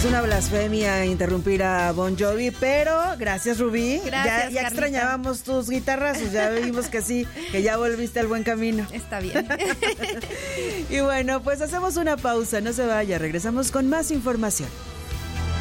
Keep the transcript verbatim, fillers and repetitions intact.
una blasfemia interrumpir a Bon Jovi, pero gracias, Rubí. Gracias, ya, ya extrañábamos tus guitarrazos, ya vimos que sí, que ya volviste al buen camino. Está bien. Y bueno, pues hacemos una pausa, no se vaya, regresamos con más información.